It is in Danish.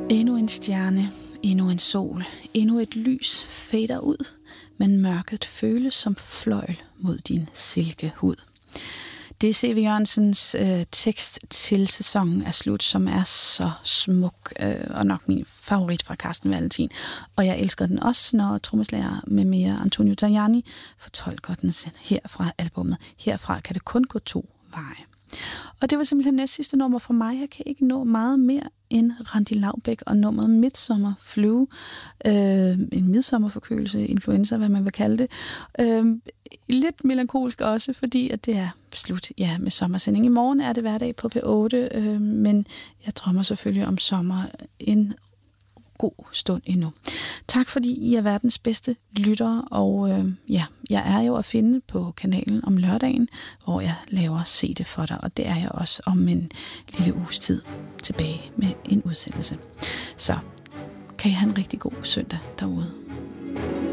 Endnu en stjerne, endnu en sol, endnu et lys fader ud, men mørket føles som fløjl mod din silkehud. Det er C.V. Jørgensens tekst til Sæsonen er slut, som er så smuk og nok min favorit fra Carsten Valentin. Og jeg elsker den også, når trommeslager med mere Antonio Tajani fortolker den her fra albumet. Herfra kan det kun gå 2 veje. Og det var simpelthen næst sidste nummer for mig. Jeg kan ikke nå meget mere end Randi Laubek og nummeret Midsummer Flu. En midsommerforkølelse, influenza, hvad man vil kalde det. Lidt melankolsk også, fordi at det er slut med sommersending. I morgen er det hverdag på P8, men jeg drømmer selvfølgelig om sommer en god stund endnu. Tak fordi I er verdens bedste lyttere, og jeg er jo at finde på kanalen om lørdagen, hvor jeg laver Se det for dig, og det er jeg også om en lille uges tid tilbage med en udsendelse. Så kan I have en rigtig god søndag derude.